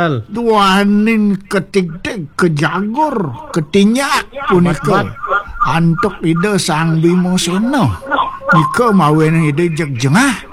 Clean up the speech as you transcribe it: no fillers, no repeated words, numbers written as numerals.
betul. Duanin ketik-tik, kejagur, ketinyak punika. Antuk ide Sang Bima Sena. Nika mawen ide jegjengah.